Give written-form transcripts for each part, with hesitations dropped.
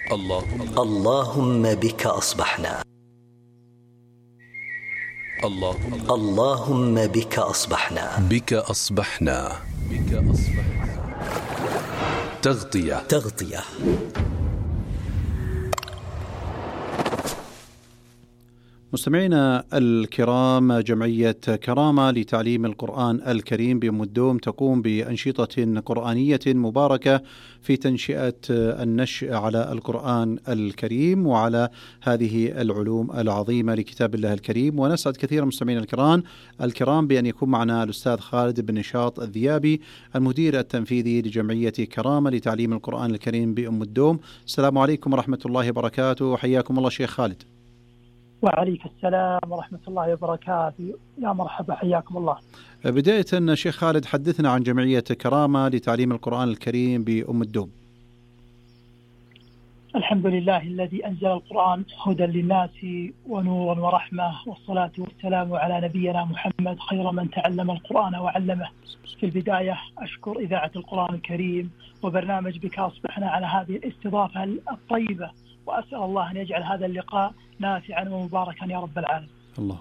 اللهم بك أصبحنا. اللهم بك أصبحنا. بك أصبحنا. تغطية. مستمعينا الكرام، جمعية كرامة لتعليم القرآن الكريم بأم الدوم تقوم بأنشطة قرآنية مباركة في تنشئة النشء على القرآن الكريم وعلى هذه العلوم العظيمة لكتاب الله الكريم. ونسعد كثيرا مستمعينا الكرام بأن يكون معنا الأستاذ خالد بن نشاط الذيابي، المدير التنفيذي لجمعية كرامة لتعليم القرآن الكريم بأم الدوم. السلام عليكم ورحمة الله وبركاته، حياكم الله شيخ خالد. وعليك السلام ورحمة الله وبركاته، يا مرحبا، حياكم الله. بداية شيخ خالد، حدثنا عن جمعية كرامة لتعليم القرآن الكريم بأم الدوم. الحمد لله الذي أنزل القرآن هدى للناس ونور ورحمة، والصلاة والسلام على نبينا محمد خير من تعلم القرآن وعلمه. في البداية أشكر إذاعة القرآن الكريم وبرنامج بك أصبحنا على هذه الاستضافة الطيبة، وأسأل الله أن يجعل هذا اللقاء نافعا ومباركا يا رب العالمين. اللهم.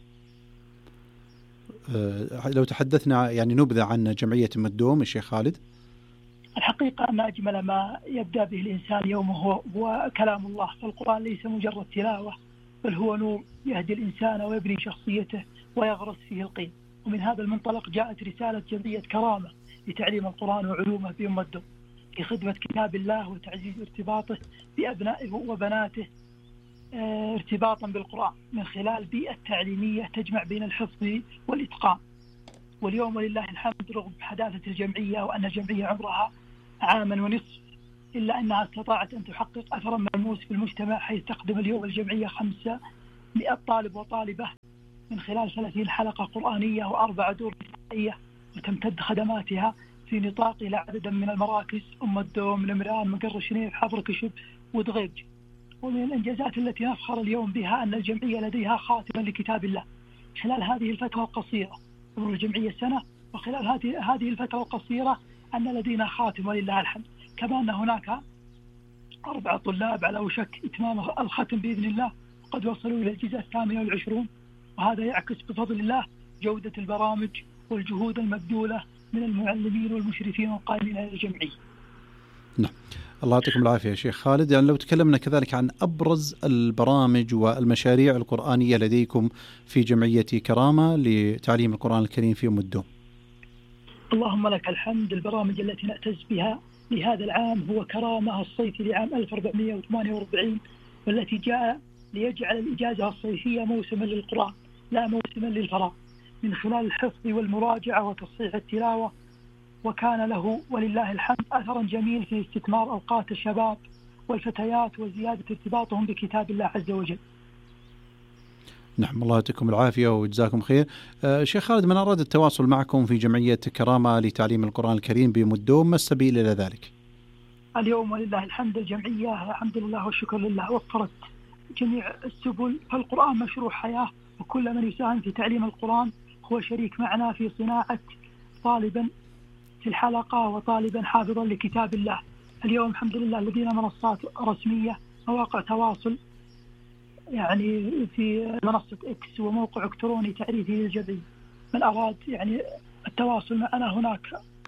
لو تحدثنا نبذة عن جمعية أم الدوم الشيخ خالد. الحقيقة أن أجمل ما يبدأ به الإنسان يومه هو كلام الله، فالقرآن ليس مجرد تلاوة، بل هو نور يهدي الإنسان ويبني شخصيته ويغرس فيه القيم. ومن هذا المنطلق جاءت رسالة جمعية كرامة لتعليم القرآن وعلومه بأم الدوم في خدمة كتاب الله وتعزيز ارتباطه بأبنائه وبناته ارتباطا بالقرآن من خلال بيئة تعليمية تجمع بين الحفظ والإتقان. واليوم ولله الحمد، رغم حداثة الجمعية وأن الجمعية عمرها عاما ونصف، إلا أنها استطاعت أن تحقق أثرا ملموس في المجتمع، حيث تقدم اليوم الجمعية 500 طالب وطالبة من خلال 30 حلقة قرآنية و4 دور نسائية، وتمتد خدماتها في نطاق إلى عدد من المراكز: أم الدوم، نمران، مقر شنيف، حفر كشب، ودغيج. ومن الإنجازات التي نفخر اليوم بها أن الجمعية لديها خاتمة لكتاب الله خلال هذه الفترة القصيرة. عمر الجمعية سنة، وخلال هذه الفترة القصيرة أن لدينا خاتم ولله الحمد. كما أن هناك 4 طلاب على وشك إتمام الختم بإذن الله، وقد وصلوا إلى الجزء 28، وهذا يعكس بفضل الله جودة البرامج والجهود المبذولة من المعلمين والمشرفين والقائمين على الجمعية. نعم، الله يعطيكم العافية يا شيخ خالد. لو تكلمنا كذلك عن أبرز البرامج والمشاريع القرآنية لديكم في جمعية كرامة لتعليم القرآن الكريم في أم الدوم. اللهم لك الحمد. البرامج التي نعتز بها لهذا العام هو كرامة الصيفي لعام 1448، والتي جاء ليجعل الإجازة الصيفية موسما للقرآن لا موسما للفراغ، من خلال الحفظ والمراجعة وتصحيح التلاوة. وكان له ولله الحمد أثرا جميل في استثمار أوقات الشباب والفتيات وزيادة ارتباطهم بكتاب الله عز وجل. نعم، الله يعطيكم العافية وجزاكم خير. شيخ خالد، من أراد التواصل معكم في جمعية كرامة لتعليم القرآن الكريم بأم الدوم، ما السبيل إلى ذلك؟ اليوم ولله الحمد الجمعية الحمد لله والشكر لله وفرت جميع السبل، فالقرآن مشروع حياة، وكل من يساهم في تعليم القرآن هو شريك معنا في صناعة طالبا في الحلقة وطالبا حافظا لكتاب الله. اليوم الحمد لله لدينا منصات رسمية، مواقع تواصل في منصة إكس وموقع إلكتروني تعريفي للجمعية. من أراد التواصل معنا هناك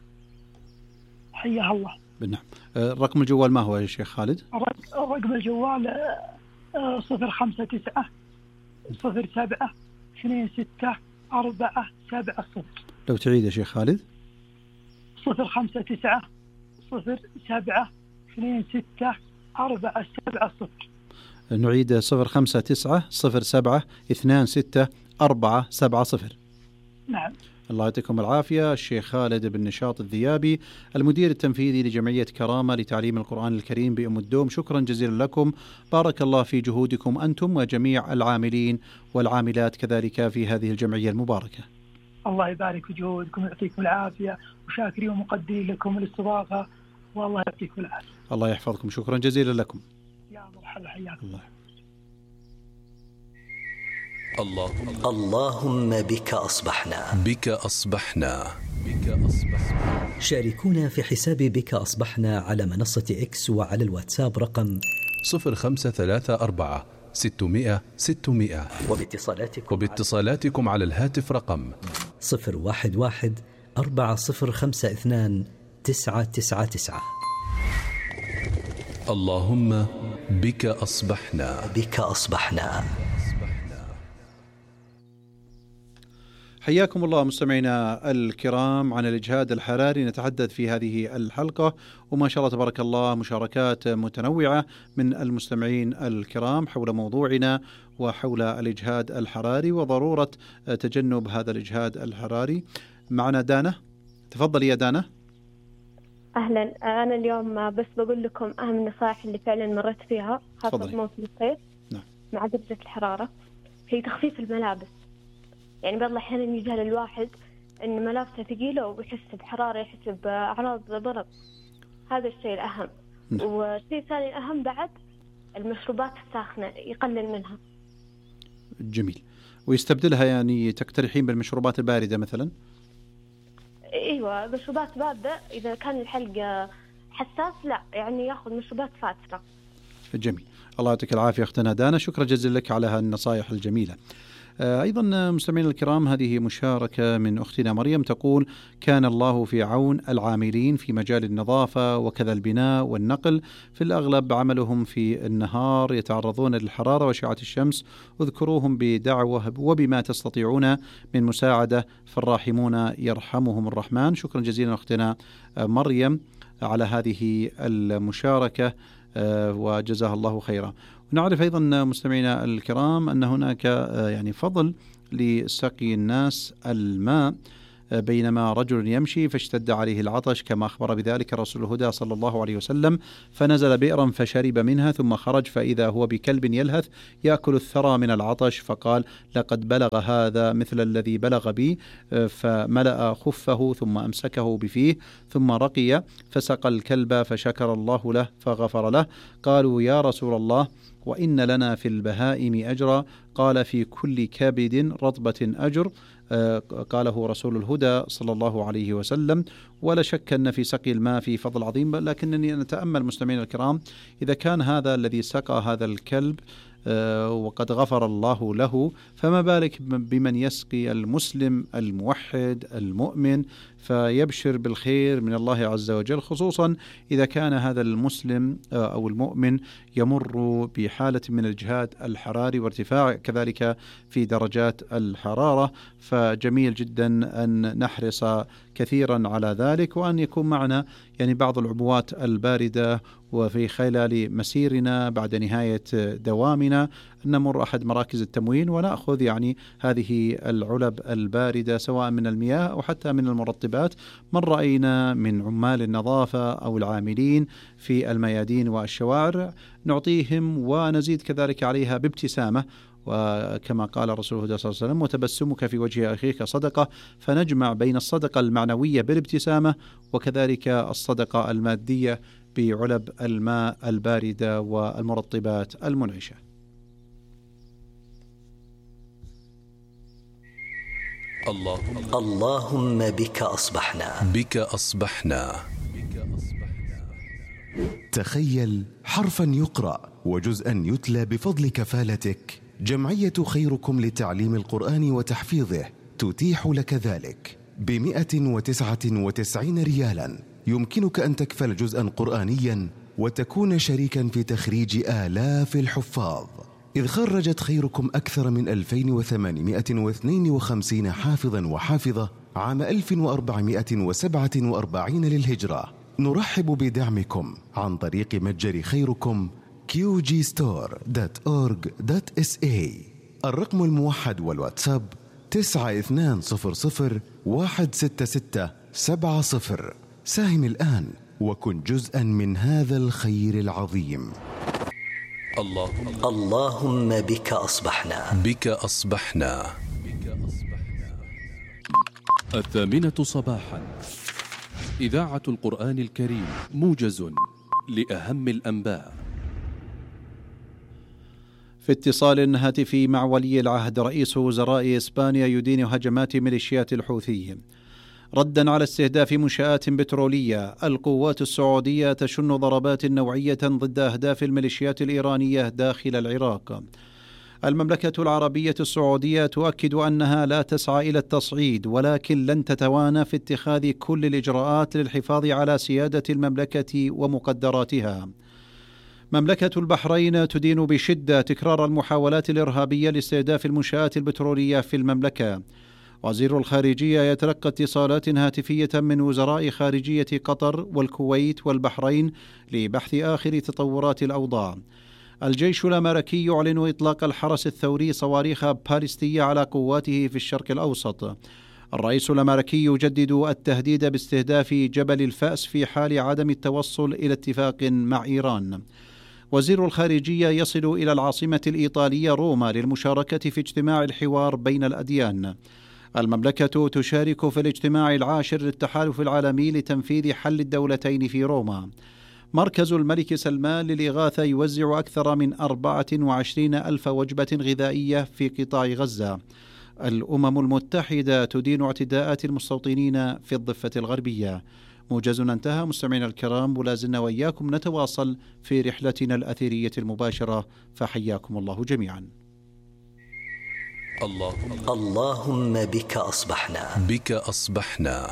حياه الله. نعم. رقم الجوال ما هو يا شيخ خالد؟ رقم الجوال 059 07 26 470. لو تعيد يا شيخ خالد. 059 07 26 470. نعيد 059 07 26 470. نعم. الله يعطيكم العافية. الشيخ خالد بن نشاط الذيابي، المدير التنفيذي لجمعية كرامة لتعليم القرآن الكريم بأم الدوم، شكرا جزيلا لكم. بارك الله في جهودكم أنتم وجميع العاملين والعاملات كذلك في هذه الجمعية المباركة. الله يبارك في جهودكم ويعطيكم العافية، وشاكرين ومقدرين لكم الاستضافة، والله يعطيكم العافية. الله يحفظكم، شكرا جزيلا لكم. يا مرحبا، حياكم الله. اللهم بك أصبحنا. بك أصبحنا. شاركونا في حساب بك أصبحنا على منصة إكس وعلى الواتساب رقم 0534 600 600. وباتصالاتكم على الهاتف رقم 011 4052 999. اللهم بك أصبحنا. بك أصبحنا. حياكم الله مستمعينا الكرام. عن الإجهاد الحراري نتحدث في هذه الحلقة، وما شاء الله تبارك الله مشاركات متنوعة من المستمعين الكرام حول موضوعنا وحول الإجهاد الحراري وضرورة تجنب هذا الإجهاد الحراري. معنا دانا، تفضل يا دانا. أهلا، أنا اليوم بس بقول لكم أهم النصائح اللي فعلا مرت فيها خاصة في موسم الصيف. نعم. مع درجة الحرارة هي تخفيف الملابس. يعني بعض الأحيان يجهل الواحد إن ملابسه ثقيلة ويحس بحرارة، يحس بأعراض برد. هذا الشيء الأهم. والشيء الثاني الأهم بعد المشروبات الساخنة يقلل منها. جميل. ويستبدلها، يعني تقترحين بالمشروبات الباردة مثلا؟ ايوه، مشروبات باردة. اذا كان الحلق حساس لا، يعني ياخذ مشروبات فاترة. جميل. الله يعطيك العافية اختنا دانا، شكرا جزيلا لك على هالنصائح الجميلة. أيضا مستمعينا الكرام، هذه مشاركة من أختنا مريم تقول: كان الله في عون العاملين في مجال النظافة وكذا البناء والنقل، في الأغلب عملهم في النهار، يتعرضون للحرارة وأشعة الشمس، اذكروهم بدعوة وبما تستطيعون من مساعدة، فالراحمون يرحمهم الرحمن. شكرا جزيلا أختنا مريم على هذه المشاركة وجزاها الله خيرا. ونعرف أيضا مستمعينا الكرام أن هناك يعني فضل لسقي الناس الماء بينما رجل يمشي فاشتد عليه العطش، كما أخبر بذلك رسول الهدى صلى الله عليه وسلم، فنزل بئرا فشرب منها ثم خرج فإذا هو بكلب يلهث يأكل الثرى من العطش، فقال: لقد بلغ هذا مثل الذي بلغ بي، فملأ خفه ثم أمسكه بفيه ثم رقي فسقى الكلب فشكر الله له فغفر له. قالوا: يا رسول الله، وإن لنا في البهائم أجرا؟ قال: في كل كبد رطبة أجر. قاله رسول الهدى صلى الله عليه وسلم. ولا شك أن في سقي الماء في فضل عظيم، لكنني نتأمل مستمعين الكرام، إذا كان هذا الذي سقى هذا الكلب وقد غفر الله له، فما بالك بمن يسقي المسلم الموحد المؤمن فيبشر بالخير من الله عز وجل، خصوصا إذا كان هذا المسلم أو المؤمن يمر بحالة من الإجهاد الحراري وارتفاع كذلك في درجات الحرارة. فجميل جدا أن نحرص كثيرا على ذلك، وأن يكون معنا يعني بعض العبوات الباردة، وفي خلال مسيرنا بعد نهاية دوامنا نمر أحد مراكز التموين ونأخذ يعني هذه العلب الباردة سواء من المياه أو حتى من المرطبات. من رأينا من عمال النظافة أو العاملين في الميادين والشوارع نعطيهم ونزيد كذلك عليها بابتسامة، وكما قال رسول الله صلى الله عليه وسلم: وتبسمك في وجه أخيك صدقة. فنجمع بين الصدقة المعنوية بالابتسامة وكذلك الصدقة المادية بعلب الماء الباردة والمرطبات المنعشة. اللهم بك أصبحنا. بك أصبحنا. تخيل حرفا يقرأ وجزءا يتلى بفضل كفالتك. جمعية خيركم لتعليم القرآن وتحفيظه تتيح لك ذلك ب199 ريالا. يمكنك أن تكفل جزءا قرآنيا وتكون شريكا في تخريج آلاف الحفاظ، إذ خرجت خيركم أكثر من 2852 حافظا وحافظة عام 1447 للهجرة. نرحب بدعمكم عن طريق متجر خيركم qgstore.org.sa. الرقم الموحد والواتساب 9200166770. ساهم الآن وكن جزءا من هذا الخير العظيم. اللهم بك أصبحنا. بك أصبحنا. 8:00 صباحا، إذاعة القرآن الكريم، موجز لأهم الأنباء. في اتصال هاتفي مع ولي العهد رئيس وزراء إسبانيا يدين هجمات ميليشيات الحوثيين. ردا على استهداف منشآت بترولية، القوات السعودية تشن ضربات نوعية ضد أهداف الميليشيات الإيرانية داخل العراق. المملكة العربية السعودية تؤكد أنها لا تسعى إلى التصعيد، ولكن لن تتوانى في اتخاذ كل الإجراءات للحفاظ على سيادة المملكة ومقدراتها. مملكة البحرين تدين بشدة تكرار المحاولات الإرهابية لاستهداف المنشآت البترولية في المملكة. وزير الخارجية يتلقى اتصالات هاتفية من وزراء خارجية قطر والكويت والبحرين لبحث آخر تطورات الأوضاع. الجيش الأمريكي يعلن إطلاق الحرس الثوري صواريخ باليستية على قواته في الشرق الأوسط. الرئيس الأمريكي يجدد التهديد باستهداف جبل الفأس في حال عدم التوصل إلى اتفاق مع إيران. وزير الخارجية يصل إلى العاصمة الإيطالية روما للمشاركة في اجتماع الحوار بين الأديان. المملكة تشارك في الاجتماع العاشر للتحالف العالمي لتنفيذ حل الدولتين في روما. مركز الملك سلمان للإغاثة يوزع أكثر من 24 ألف وجبة غذائية في قطاع غزة. الأمم المتحدة تدين اعتداءات المستوطنين في الضفة الغربية. موجزنا انتهى. مستمعينا الكرام، ولا زلنا وإياكم نتواصل في رحلتنا الأثيرية المباشرة، فحياكم الله جميعا. اللهم بك أصبحنا. بك أصبحنا.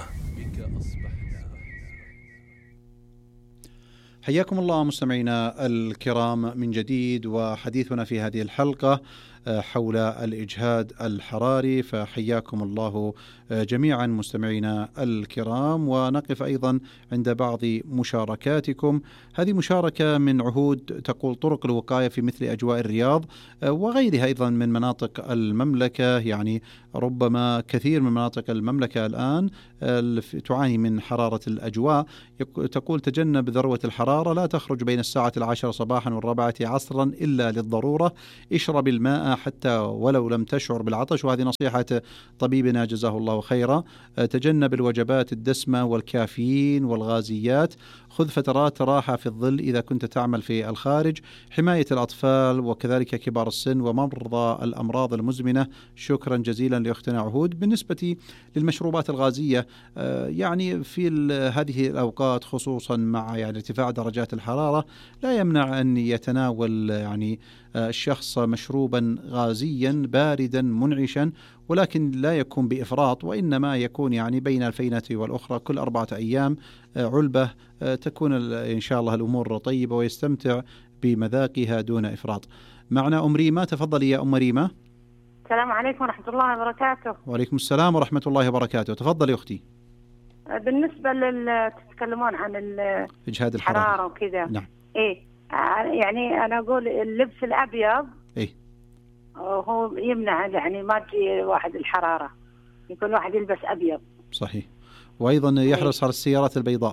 حياكم الله مستمعينا الكرام من جديد، وحديثنا في هذه الحلقة حول الإجهاد الحراري، فحياكم الله جميعا مستمعينا الكرام. ونقف أيضا عند بعض مشاركاتكم. هذه مشاركة من عهود تقول: طرق الوقاية في مثل أجواء الرياض وغيرها أيضا من مناطق المملكة. يعني ربما كثير من مناطق المملكة الآن تعاني من حرارة الأجواء. تقول: تجنب ذروة الحرارة، لا تخرج بين الساعة 10 صباحا و4 عصرا إلا للضرورة، اشرب الماء حتى ولو لم تشعر بالعطش، وهذه نصيحة طبيبنا جزاه الله خيرا. تجنب الوجبات الدسمة والكافيين والغازيات، خذ فترات راحة في الظل إذا كنت تعمل في الخارج، حماية الأطفال وكذلك كبار السن ومرضى الأمراض المزمنة. شكرا جزيلا لأختنا عهود. بالنسبة للمشروبات الغازية، يعني في هذه الأوقات خصوصا مع ارتفاع درجات الحرارة، لا يمنع أن يتناول الشخص مشروبا غازيا باردا منعشا، ولكن لا يكون بإفراط، وإنما يكون بين الفينة والأخرى كل 4 أيام علبة، تكون إن شاء الله الأمور طيبة ويستمتع بمذاقها دون إفراط. معنا أم ريما، تفضلي يا أم ريما. السلام عليكم ورحمة الله وبركاته. وعليكم السلام ورحمة الله وبركاته. تفضلي أختي. بالنسبة تتكلمون عن إجهاد الحرارة وكذا. نعم. يعني أنا أقول اللبس الأبيض هو يمنع، ما تجي واحد الحرارة، يكون واحد يلبس أبيض. صحيح. وأيضا يحرص على السيارات البيضاء.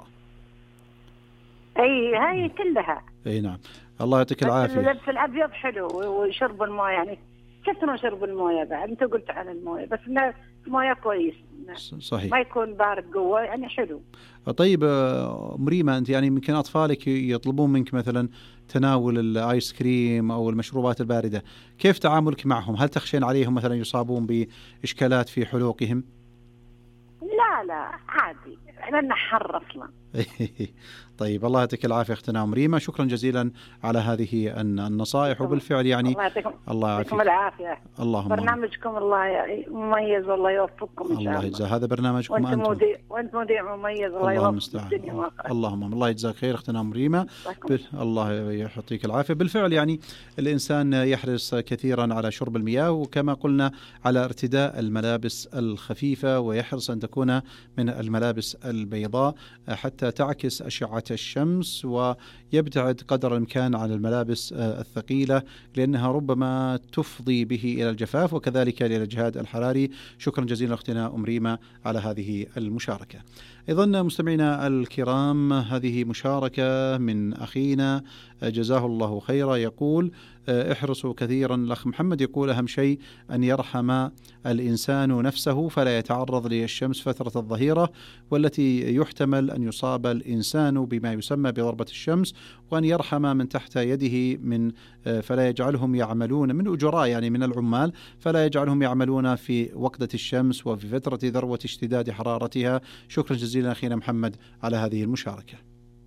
هاي كلها. نعم. الله يعطيك العافية. اللبس الأبيض حلو، وشرب الماء، كثروا شرب المويه. بعد انت قلت عن المويه، بس المويه كويس. صحيح. ما يكون بارد قوه، حلو. طيب مريمة، انت يمكن اطفالك يطلبون منك مثلا تناول الايس كريم او المشروبات البارده، كيف تعاملك معهم؟ هل تخشين عليهم مثلا يصابون باشكالات في حلوقهم؟ لا عادي، احنا حر اصلا. طيب الله يعطيك العافية أختنا أم ريما، شكرا جزيلا على هذه النصائح. وبالفعل الله يعطيكم العافية. اللهم برنامجكم الله مميز، والله يوفقكم إن شاء الله. الله يجزا. هذا برنامجكم وأنت مذيع مميز، الله يوفقك الدنيا والآخرة. اللهم الله يجزاك خير أختنا أم ريما. الله يعطيك العافية. بالفعل الإنسان يحرص كثيرا على شرب المياه، وكما قلنا على ارتداء الملابس الخفيفة، ويحرص أن تكون من الملابس البيضاء حتى تعكس أشعة الشمس، ويبتعد قدر الإمكان عن الملابس الثقيلة، لأنها ربما تفضي به إلى الجفاف وكذلك إلى الإجهاد الحراري. شكرا جزيلا أختنا أم ريما على هذه المشاركة. أيضا مستمعينا الكرام، هذه مشاركة من أخينا جزاه الله خيرا، يقول: احرصوا كثيرا. الأخ محمد يقول: أهم شيء أن يرحم الإنسان نفسه فلا يتعرض للشمس فترة الظهيرة، والتي يحتمل أن يصاب الإنسان بما يسمى بضربة الشمس، وأن يرحم من تحت يده فلا يجعلهم يعملون من أجراء، يعني من العمال، فلا يجعلهم يعملون في وقدة الشمس وفي فترة ذروة اشتداد حرارتها. شكرا جزيلا أخينا محمد على هذه المشاركة.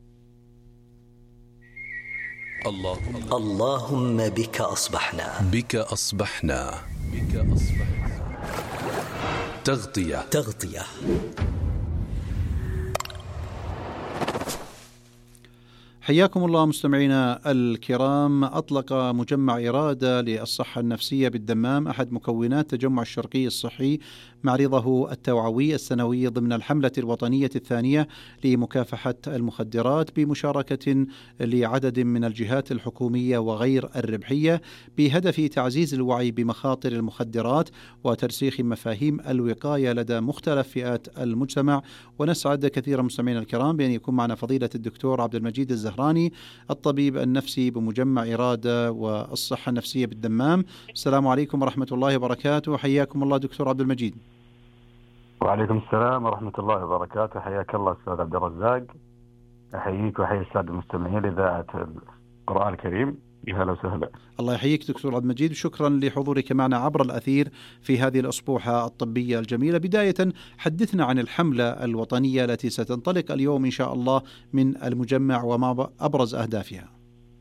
اللهم بك أصبحنا. بك أصبحنا. بك أصبحنا. تغطية. حياكم الله مستمعينا الكرام. أطلق مجمع إرادة للصحة النفسية بالدمام أحد مكونات تجمع الشرقي الصحي معرضه التوعوي السنوي ضمن الحملة الوطنية الثانية لمكافحة المخدرات بمشاركة لعدد من الجهات الحكومية وغير الربحية بهدف تعزيز الوعي بمخاطر المخدرات وترسيخ مفاهيم الوقاية لدى مختلف فئات المجتمع. ونسعد كثيرا مستمعينا الكرام بأن يكون معنا فضيلة الدكتور عبد المجيد الزهراني الطبيب النفسي بمجمع إرادة والصحة النفسية بالدمام. السلام عليكم ورحمة الله وبركاته. حياكم الله دكتور عبد المجيد. وعليكم السلام ورحمة الله وبركاته. حياك الله أستاذ عبد الرزاق. أحييك وأحيي السادة المستمعين لإذاعة القرآن الكريم. أهلا وسهلا. الله يحييك دكتور عبد المجيد، شكرا لحضورك معنا عبر الأثير في هذه الأسبوعة الطبية الجميلة. بداية حدثنا عن الحملة الوطنية التي ستنطلق اليوم إن شاء الله من المجمع وما أبرز أهدافها.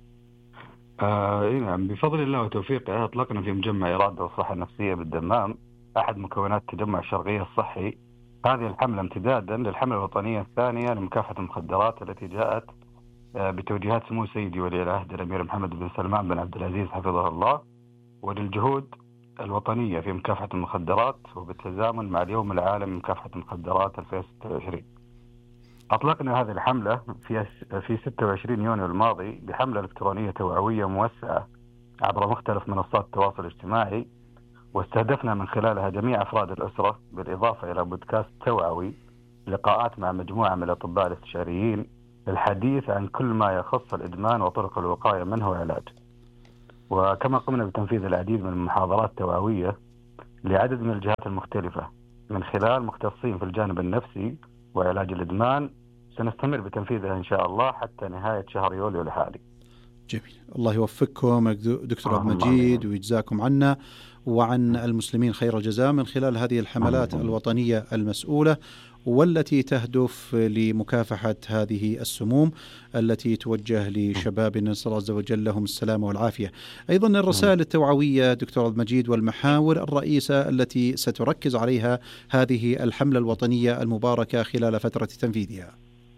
نعم، بفضل الله وتوفيقه أطلقنا في مجمع إرادة والصحة النفسية بالدمام أحد مكونات تجمع الشرقي الصحي هذه الحملة امتدادا للحملة الوطنية الثانية لمكافحة المخدرات التي جاءت بتوجيهات سمو سيدي ولي العهد الأمير محمد بن سلمان بن عبد العزيز حفظه الله، وللجهود الوطنية في مكافحة المخدرات وبالتزامن مع اليوم العالمي لمكافحة المخدرات 2026. أطلقنا هذه الحملة في 26 يونيو الماضي بحملة إلكترونية توعوية موسعة عبر مختلف منصات التواصل الاجتماعي، واستهدفنا من خلالها جميع أفراد الأسرة، بالإضافة إلى بودكاست توعوي، لقاءات مع مجموعة من الأطباء الاستشاريين للحديث عن كل ما يخص الإدمان وطرق الوقاية منه وعلاجه. وكما قمنا بتنفيذ العديد من المحاضرات التوعوية لعدد من الجهات المختلفة من خلال مختصين في الجانب النفسي وعلاج الإدمان، سنستمر بتنفيذها إن شاء الله حتى نهاية شهر يوليو الحالي. جميل، الله يوفقكم دكتور عبد المجيد ويجزاكم عنا وعن المسلمين خير الجزاء من خلال هذه الحملات الوطنية المسؤولة والتي تهدف لمكافحة هذه السموم التي توجه لشبابنا، نسأل الله عز وجل لهم السلامة والعافية. أيضا الرسائل التوعوية دكتور عبد المجيد والمحاور الرئيسة التي ستركز عليها هذه الحملة الوطنية المباركة خلال فترة تنفيذها.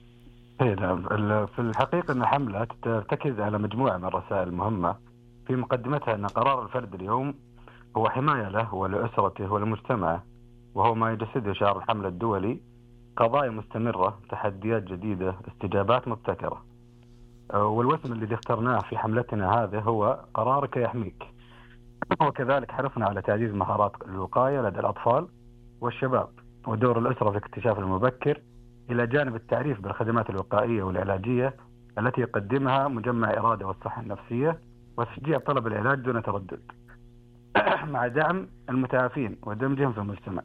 في الحقيقة أن حملة ترتكز على مجموعة من الرسائل المهمة، في مقدمتها أن قرار الفرد اليوم هو حماية له ولأسرته ولمجتمعه، وهو ما يجسده شعار الحملة الدولي: قضايا مستمرة، تحديات جديدة، استجابات مبتكرة. والوسم الذي اخترناه في حملتنا هذا هو قرارك يحميك. وكذلك حرصنا على تعزيز مهارات الوقاية لدى الأطفال والشباب ودور الأسرة في الاكتشاف المبكر، إلى جانب التعريف بالخدمات الوقائية والعلاجية التي يقدمها مجمع إرادة والصحة النفسية، وتشجيع طلب العلاج دون تردد مع دعم المتعافين ودمجهم في المجتمع.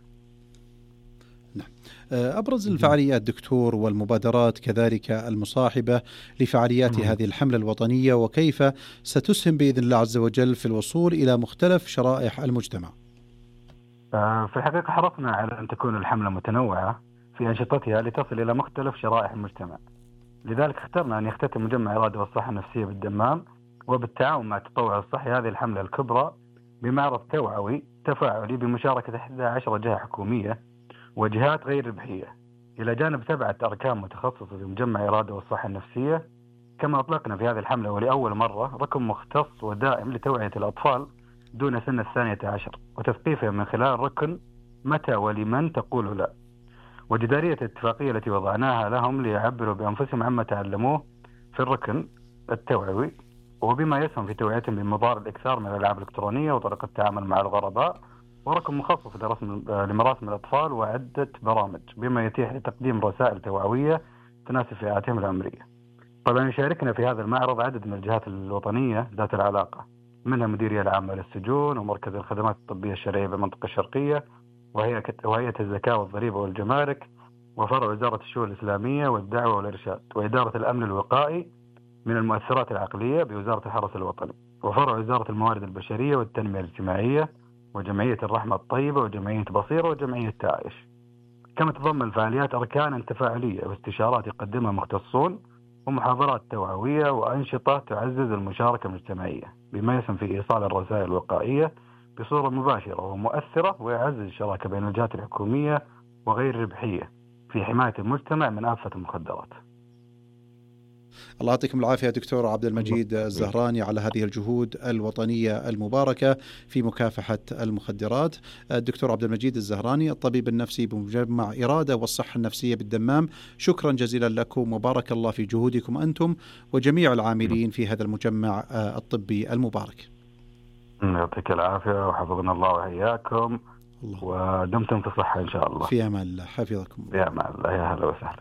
أبرز الفعاليات دكتور والمبادرات كذلك المصاحبة لفعاليات هذه الحملة الوطنية، وكيف ستسهم بإذن الله عز وجل في الوصول إلى مختلف شرائح المجتمع؟ في الحقيقة حرصنا على أن تكون الحملة متنوعة في أنشطتها لتصل إلى مختلف شرائح المجتمع، لذلك اخترنا أن يختتم مجمع إرادة والصحة النفسية بالدمام وبالتعاون مع التطوع الصحي هذه الحملة الكبرى بمعرض توعوي تفاعلي بمشاركة 11 جهة حكومية وجهات غير ربحية، إلى جانب 7 أركان متخصصة في مجمع إرادة والصحة النفسية. كما أطلقنا في هذه الحملة ولأول مرة رقم مختص ودائم لتوعية الأطفال دون سن 12 وتثقيفهم من خلال ركن متى ولمن تقول لا، وجدارية الاتفاقية التي وضعناها لهم ليعبروا بأنفسهم عما تعلموه في الركن التوعوي، وبما يسهم في توعيتهم بمضار الإكثار من الألعاب الإلكترونية وطريقة التعامل مع الغرباء، ورقم مخصص لمراسم الأطفال وعدة برامج بما يتيح لتقديم رسائل توعوية تناسب فئاتهم العمرية. طبعا يشاركنا في هذا المعرض عدد من الجهات الوطنية ذات العلاقة، منها المديرية العامة للسجون ومركز الخدمات الطبية الشرعية بالمنطقة الشرقية وهيئة الزكاة والضريبة والجمارك وفرع وزارة الشؤون الإسلامية والدعوة والإرشاد وإدارة الأمن الوقائي من المؤثرات العقلية بوزارة الحرس الوطني، وفرع وزارة الموارد البشرية والتنمية الاجتماعية، وجمعية الرحمة الطيبة، وجمعية بصيرة، وجمعية تعايش. كما تتضمن الفعاليات أركانا تفاعلية واستشارات يقدمها مختصون، ومحاضرات توعوية، وأنشطة تعزز المشاركة المجتمعية بما يسهم في إيصال الرسائل الوقائية بصورة مباشرة ومؤثرة، ويعزز الشراكة بين الجهات الحكومية وغير الربحية في حماية المجتمع من آفة المخدرات. الله يعطيكم العافية دكتور عبد المجيد الزهراني على هذه الجهود الوطنية المباركة في مكافحة المخدرات. الدكتور عبد المجيد الزهراني الطبيب النفسي بمجمع إرادة والصحة النفسية بالدمام، شكرا جزيلا لكم وبارك الله في جهودكم أنتم وجميع العاملين في هذا المجمع الطبي المبارك. يعطيك العافية وحفظنا الله وإياكم، ودمتم في صحة إن شاء الله. في أمان الله، حفظكم. في أمان الله، يا هلا وسهلا.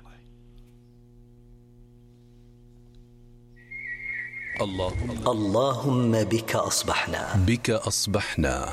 اللهم بك أصبحنا. بك أصبحنا.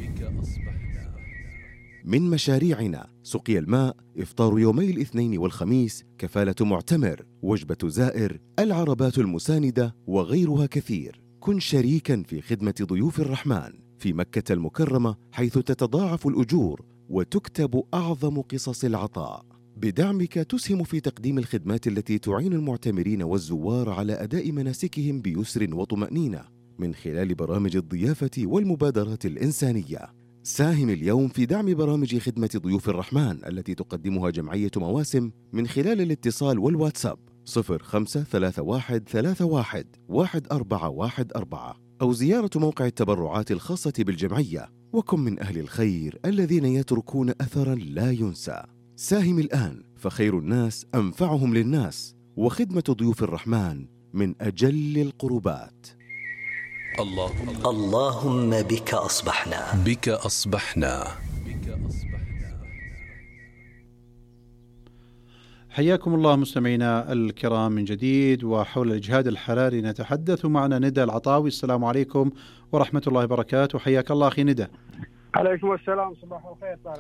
من مشاريعنا سقي الماء، إفطار يومي الاثنين والخميس، كفالة معتمر، وجبة زائر، العربات المساندة وغيرها كثير. كن شريكا في خدمة ضيوف الرحمن في مكة المكرمة، حيث تتضاعف الأجور وتكتب أعظم قصص العطاء. بدعمك تسهم في تقديم الخدمات التي تعين المعتمرين والزوار على أداء مناسكهم بيسر وطمأنينة من خلال برامج الضيافة والمبادرات الإنسانية. ساهم اليوم في دعم برامج خدمة ضيوف الرحمن التي تقدمها جمعية مواسم من خلال الاتصال والواتساب 0531311414 أو زيارة موقع التبرعات الخاصة بالجمعية. وكن من أهل الخير الذين يتركون أثرا لا ينسى. ساهم الآن فخير الناس أنفعهم للناس، وخدمة ضيوف الرحمن من أجل القربات. اللهم بك أصبحنا. بك أصبحنا. حياكم الله مستمعينا الكرام من جديد، وحول الإجهاد الحراري نتحدث. معنا ندى العطاوي. السلام عليكم ورحمة الله وبركاته. حياك الله أخي ندى. عليكم السلام، صباح الخير.